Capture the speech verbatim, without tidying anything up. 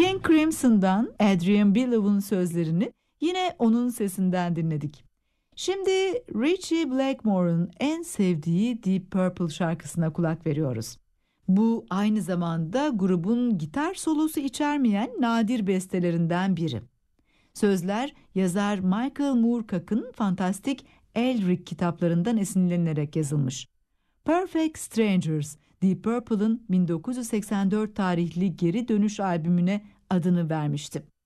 King Crimson'dan Adrian Belew'un sözlerini yine onun sesinden dinledik. Şimdi Ritchie Blackmore'un en sevdiği Deep Purple şarkısına kulak veriyoruz. Bu aynı zamanda grubun gitar solosu içermeyen nadir bestelerinden biri. Sözler yazar Michael Moorcock'ın fantastik Elric kitaplarından esinlenerek yazılmış. Perfect Strangers, Deep Purple'ın bin dokuz yüz seksen dört tarihli Geri Dönüş albümüne adını vermişti.